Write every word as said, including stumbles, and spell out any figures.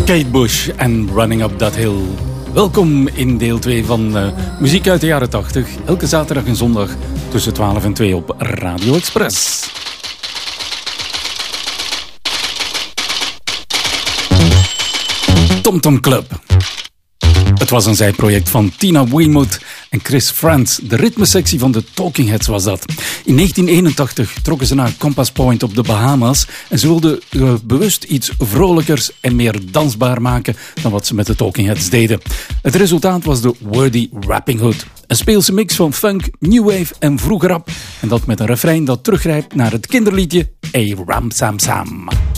Kate Bush en Running Up That Hill. Welkom in deel twee van uh, Muziek uit de jaren tachtig. Elke zaterdag en zondag tussen twaalf en twee op Radio Express. Tom Tom Club. Het was een zijproject van Tina Weymouth en Chris Frantz. De ritmesectie van de Talking Heads was dat. In negentien eenentachtig trokken ze naar Compass Point op de Bahama's en ze wilden uh, bewust iets vrolijkers en meer dansbaar maken dan wat ze met de Talking Heads deden. Het resultaat was de Wordy Rapping Hood. Een speelse mix van funk, new wave en vroege rap. En dat met een refrein dat teruggrijpt naar het kinderliedje Hey Ram Sam Sam.